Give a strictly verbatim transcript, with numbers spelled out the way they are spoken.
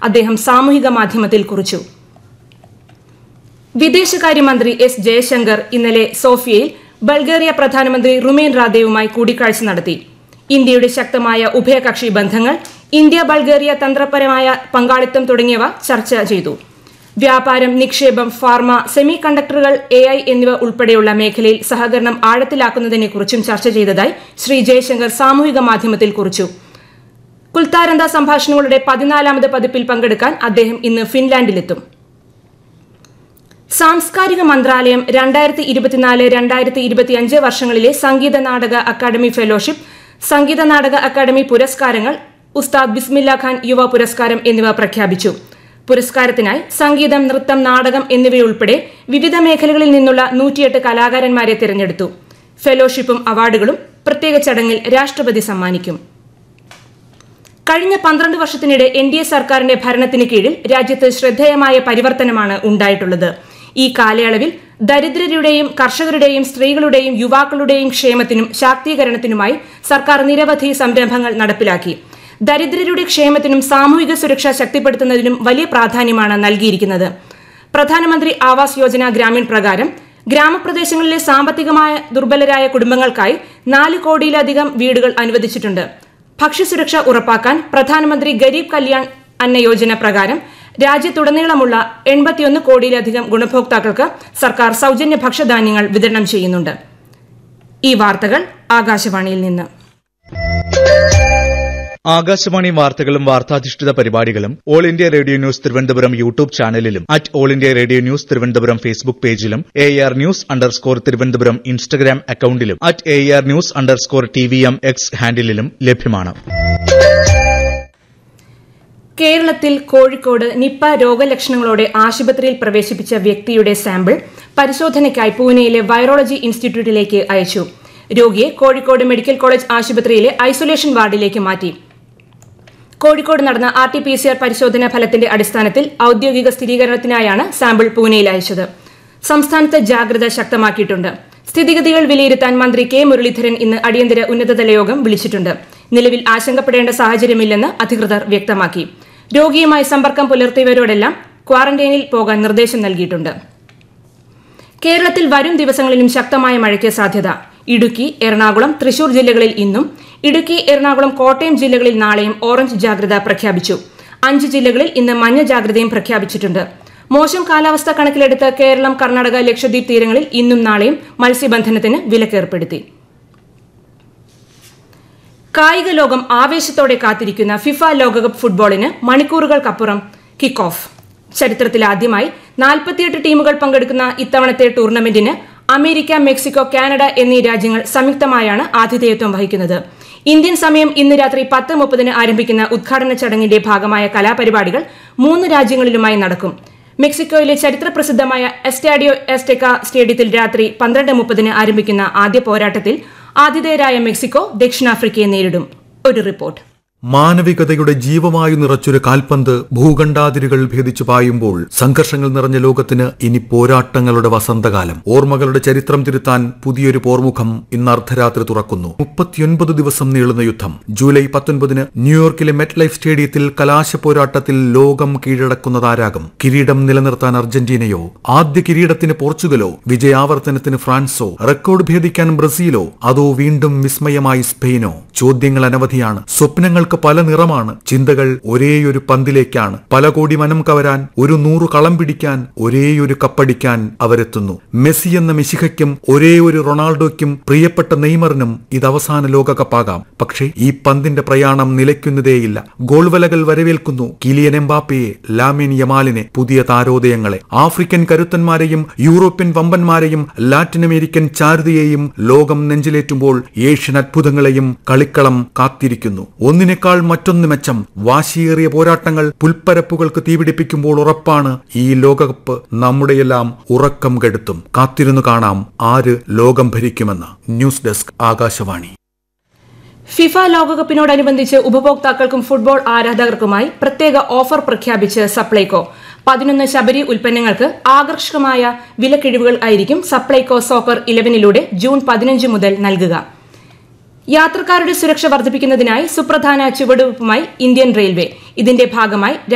അദ്ദേഹം സാമൂഹിക മാധ്യമത്തിൽ കുറിച്ചു. വിദേശകാര്യമന്ത്രി എസ് ജയശങ്കർ ഇന്നലെ സോഫിയയിൽ ബൾഗേറിയ പ്രധാനമന്ത്രി റുമേൻ റാദേവുമായി കൂടിക്കാഴ്ച നടത്തി. ഇന്ത്യയുടെ ശക്തമായ ഉഭയകക്ഷി ബന്ധങ്ങൾ, ഇന്ത്യ ബൾഗേറിയ തന്ത്രപരമായ പങ്കാളിത്തം തുടങ്ങിയവ ചർച്ച ചെയ്തു. വ്യാപാരം, നിക്ഷേപം, ഫാർമ, സെമി കണ്ടക്ടറുകൾ, എ ഐ എന്നിവ ഉൾപ്പെടെയുള്ള മേഖലയിൽ സഹകരണം ആഴത്തിലാക്കുന്നതിനെക്കുറിച്ചും ചർച്ച ചെയ്തതായി ശ്രീ ജയശങ്കർ സാമൂഹിക മാധ്യമത്തിൽ കുറിച്ചു. കുൽത്താരന്ത സംഭാഷണങ്ങളുടെ പതിനാലാമത് പതിപ്പിൽ പങ്കെടുക്കാൻ അദ്ദേഹം ഇന്ന് ഫിൻലാൻഡിലെത്തും. സാംസ്കാരിക മന്ത്രാലയം രണ്ടായിരത്തി ഇരുപത്തിനാല് രണ്ടായിരത്തി ഇരുപത്തിയഞ്ച് വർഷങ്ങളിലെ Sangeetha Nataka academy fellowship, Sangeetha Nataka academy പുരസ്കാരങ്ങൾ, ഉസ്താദ് ബിസ്മില്ല ഖാൻ യുവ പുരസ്കാരം എന്നിവ പ്രഖ്യാപിച്ചു. പുരസ്കാരത്തിനായി സംഗീതം, നൃത്തം, നാടകം എന്നിവയുൾപ്പെടെ വിവിധ മേഖലകളിൽ നിന്നുള്ള നൂറ്റിയെട്ട് കലാകാരന്മാരെ തിരഞ്ഞെടുത്തു. ഫെലോഷിപ്പും അവാർഡുകളും പ്രത്യേക ചടങ്ങിൽ രാഷ്ട്രപതി സമ്മാനിക്കും. കഴിഞ്ഞ പന്ത്രണ്ട് വർഷത്തിനിടെ എൻ ഡി എ സർക്കാരിന്റെ ഭരണത്തിന് കീഴിൽ രാജ്യത്ത് ശ്രദ്ധേയമായ പരിവർത്തനമാണ് ഉണ്ടായിട്ടുള്ളത്. ഈ കാലയളവിൽ ദരിദ്രരുടെയും കർഷകരുടെയും സ്ത്രീകളുടെയും യുവാക്കളുടെയും ക്ഷേമത്തിനും ശാക്തീകരണത്തിനുമായി സർക്കാർ നിരവധി സംരംഭങ്ങൾ നടപ്പിലാക്കി. ദരിദ്രരുടെ ക്ഷേമത്തിനും സാമൂഹിക സുരക്ഷ ശക്തിപ്പെടുത്തുന്നതിനും വലിയ പ്രാധാന്യമാണ് നൽകിയിരിക്കുന്നത്. പ്രധാനമന്ത്രി ആവാസ് യോജന ഗ്രാമീൺ പ്രകാരം ഗ്രാമപ്രദേശങ്ങളിലെ സാമ്പത്തികമായ ദുർബലരായ കുടുംബങ്ങൾക്കായി നാല് കോടിയിലധികം വീടുകൾ അനുവദിച്ചിട്ടുണ്ട്. ഭക്ഷ്യസുരക്ഷ ഉറപ്പാക്കാൻ പ്രധാനമന്ത്രി ഗരീബ് കല്യാൺ അന്ന യോജന പ്രകാരം രാജ്യത്തുടനീളമുള്ള എൺപത്തിയൊന്ന് കോടിയിലധികം ഗുണഭോക്താക്കൾക്ക് സർക്കാർ സൗജന്യ ഭക്ഷ്യധാന്യങ്ങൾ വിതരണം ചെയ്യുന്നുണ്ട്. ഈ വാർത്തകൾ ആകാശവാണിയിൽ നിന്ന്. ആകാശവാണി വാർത്തകളും വാർത്താധിഷ്ഠിത പരിപാടികളും all India radio news Thiruvananthapuram YouTube ചാനലിലും at all India radio news Thiruvananthapuram Facebook പേജിലും A R news underscore Thiruvananthapuram Instagram അക്കൌണ്ടിലും at A R news underscore T V M X ഹാൻഡിലും ലഭ്യമാണ്. കേരളത്തിൽ കോഴിക്കോട് നിപ്പ രോഗലക്ഷണങ്ങളോടെ ആശുപത്രിയിൽ പ്രവേശിപ്പിച്ച വ്യക്തിയുടെ സാമ്പിൾ പരിശോധനയ്ക്കായി പൂനെയിലെ വൈറോളജി ഇൻസ്റ്റിറ്റ്യൂട്ടിലേക്ക് അയച്ചു. രോഗിയെ കോഴിക്കോട് മെഡിക്കൽ കോളേജ് ആശുപത്രിയിലെ ഐസൊലേഷൻ വാർഡിലേക്ക് മാറ്റി. കോഴിക്കോട് നടന്ന R T P C R പരിശോധനാ ഫലത്തിന്റെ അടിസ്ഥാനത്തിൽ ഔദ്യോഗിക സ്ഥിരീകരണത്തിനായാണ് സാമ്പിൾ പൂനെയിൽ അയച്ചത്. സംസ്ഥാനത്ത് ജാഗ്രത ശക്തമാക്കിയിട്ടുണ്ട്. സ്ഥിതിഗതികൾ വിലയിരുത്താൻ മന്ത്രി കെ മുരളീധരൻ ഇന്ന് അടിയന്തര ഉന്നതതല യോഗം വിളിച്ചിട്ടുണ്ട്. നിലവിൽ ആശങ്കപ്പെടേണ്ട സാഹചര്യമില്ലെന്ന് അധികൃതർ വ്യക്തമാക്കി. രോഗിയുമായി സമ്പർക്കം പുലർത്തിയവരോടെല്ലാം ക്വാറന്റൈനിൽ പോകാൻ നിർദ്ദേശം നൽകിയിട്ടുണ്ട്. കേരളത്തിൽ വരും ദിവസങ്ങളിലും ശക്തമായ മഴയ്ക്ക് സാധ്യത. ഇടുക്കി, എറണാകുളം, തൃശൂർ ജില്ലകളിൽ ഇന്നും, ഇടുക്കി, എറണാകുളം, കോട്ടയം ജില്ലകളിൽ നാളെയും ഓറഞ്ച് ജാഗ്രത പ്രഖ്യാപിച്ചു. അഞ്ച് ജില്ലകളിൽ ഇന്ന് മഞ്ഞ ജാഗ്രതയും പ്രഖ്യാപിച്ചിട്ടുണ്ട്. മോശം കാലാവസ്ഥ കണക്കിലെടുത്ത് കേരളം, കർണാടക, ലക്ഷദ്വീപ് തീരങ്ങളിൽ ഇന്നും നാളെയും മത്സ്യബന്ധനത്തിന് വിലക്കേർപ്പെടുത്തി. കായിക ലോകം ആവേശത്തോടെ കാത്തിരിക്കുന്ന ഫിഫ ലോകകപ്പ് ഫുട്ബോളിന് മണിക്കൂറുകൾക്കപ്പുറം കിക്ക് ഓഫ്. ചരിത്രത്തിലാദ്യമായി നാൽപ്പത്തിയെട്ട് ടീമുകൾ പങ്കെടുക്കുന്ന ഇത്തവണത്തെ ടൂർണമെന്റിന് അമേരിക്ക, മെക്സിക്കോ, കാനഡ എന്നീ രാജ്യങ്ങൾ സംയുക്തമായാണ് ആതിഥേയത്വം വഹിക്കുന്നത്. ഇന്ത്യൻ സമയം ഇന്ന് രാത്രി പത്ത് മുപ്പതിന് ആരംഭിക്കുന്ന ഉദ്ഘാടന ചടങ്ങിന്റെ ഭാഗമായ കലാപരിപാടികൾ മൂന്ന് രാജ്യങ്ങളിലുമായി നടക്കും. മെക്സിക്കോയിലെ ചരിത്രപ്രസിദ്ധമായ എസ്റ്റാഡിയോ എസ്റ്റെക്ക സ്റ്റേഡിയത്തിൽ രാത്രി പന്ത്രണ്ട് മുപ്പതിന് ആരംഭിക്കുന്ന ആദ്യ പോരാട്ടത്തിൽ ആതിഥേയരായ മെക്സിക്കോ ദക്ഷിണാഫ്രിക്കയെ നേരിടും. ഒരു റിപ്പോർട്ട്. മാനവികതയുടെ ജീവമായി നിറച്ചൊരു കാൽപന്ത് ഭൂഖണ്ഡാതിരുകൾ ഭേദിച്ചു പായുമ്പോൾ സംഘർഷങ്ങൾ നിറഞ്ഞ ലോകത്തിന് ഇനി പോരാട്ടങ്ങളുടെ വസന്തകാലം. ഓർമ്മകളുടെ ചരിത്രം തിരുത്താൻ പുതിയൊരു പോർമുഖം ഇന്ന് അർദ്ധരാത്രി തുറക്കുന്നു. മുപ്പത്തിയൊൻപത് ദിവസം നീളുന്ന യുദ്ധം. ജൂലൈ പത്തൊൻപതിന് ന്യൂയോർക്കിലെ മെറ്റ് ലൈഫ് സ്റ്റേഡിയത്തിൽ കലാശ പോരാട്ടത്തിൽ ലോകം കീഴടക്കുന്നതാരാകും? കിരീടം നിലനിർത്താൻ അർജന്റീനയോ? ആദ്യ കിരീടത്തിന് പോർച്ചുഗലോ? വിജയാവർത്തനത്തിന് ഫ്രാൻസോ? റെക്കോർഡ് ഭേദിക്കാൻ ബ്രസീലോ? അതോ വീണ്ടും വിസ്മയമായി സ്പെയിനോ? ചോദ്യങ്ങൾ അനവധിയാണ്. സ്വപ്നങ്ങൾ പല നിറമാണ്. ചിന്തകൾ ഒരേയൊരു പന്തിലേക്കാണ്. പല കോടി മനം കവരാൻ, ഒരു നൂറ് കളം പിടിക്കാൻ, ഒരേയൊരു കപ്പടിക്കാൻ അവരെത്തുന്നു. മെസ്സി എന്ന മെസ്സിഹയ്ക്കും ഒരേ ഒരു റൊണാൾഡോയ്ക്കും പ്രിയപ്പെട്ട നെയ്മറിനും ഇത് അവസാന ലോകകപ്പാകാം. പക്ഷേ ഈ പന്തിന്റെ പ്രയാണം നിലയ്ക്കുന്നതേയില്ല. ഗോൾവലകൾ വരവേൽക്കുന്നു കിലിയൻ എംബാപ്പയെ, ലാമിൻ യമാലിനെ, പുതിയ താരോദയങ്ങളെ. ആഫ്രിക്കൻ കരുത്തന്മാരെയും യൂറോപ്യൻ വമ്പന്മാരെയും ലാറ്റിൻ അമേരിക്കൻ ചാരുതയെയും ലോകം നെഞ്ചിലേറ്റുമ്പോൾ ഏഷ്യൻ അത്ഭുതങ്ങളെയും കളിക്കളം കാത്തിരിക്കുന്നു. ഒന്നിനെ ക്കാൾ മറ്റൊന്ന് മെച്ചം. വാശിയേറിയ പോരാട്ടങ്ങൾ പുൽപ്പരപ്പുകൾക്ക് തീപിടിപ്പിക്കുമ്പോൾ ഉറപ്പാണ് ഈ ലോകകപ്പ് നമ്മുടെയെല്ലാം ഉറക്കം കെടുത്തും. കാത്തിരുന്നു കാണാം ആര് ലോകം ഭരിക്കുമെന്ന്. News desk, Akashvani. FIFA ലോകകപ്പിനോടനുബന്ധിച്ച് ഉപഭോക്താക്കൾക്കും football ആരാധകർക്കുമായി പ്രത്യേക ഓഫർ പ്രഖ്യാപിച്ച് സപ്ലൈകോ. പതിനൊന്ന് ശബരി ഉൽപ്പന്നങ്ങൾക്ക് ആകർഷകമായ വിലക്കിഴിവുകൾ ആയിരിക്കും സപ്ലൈകോ സോക്കർ ഇലവനിലൂടെ ജൂൺ പതിനഞ്ച് മുതൽ നൽകുക. യാത്രക്കാരുടെ സുരക്ഷ വർദ്ധിപ്പിക്കുന്നതിനായി സുപ്രധാന ചുവടുവയ്പുമായി ഇന്ത്യൻ റെയിൽവേ. ഇതിന്റെ ഭാഗമായി